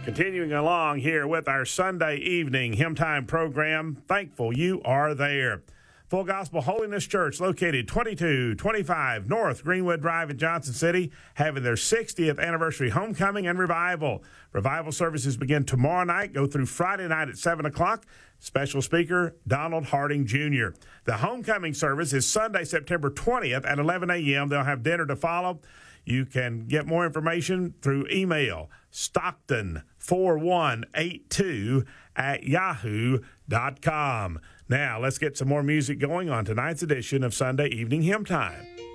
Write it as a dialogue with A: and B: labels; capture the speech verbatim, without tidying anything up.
A: Continuing along here with our Sunday evening Hymn Time program, thankful you are there. Full Gospel Holiness Church, located twenty-two twenty-five North Greenwood Drive in Johnson City, having their sixtieth anniversary homecoming and revival. Revival services begin tomorrow night, go through Friday night at seven o'clock. Special speaker, Donald Harding Junior The homecoming service is Sunday, September twentieth at eleven a.m. They'll have dinner to follow. You can get more information through email, stockton four one eight two at yahoo dot com. Now, let's get some more music going on tonight's edition of Sunday Evening Hymn Time.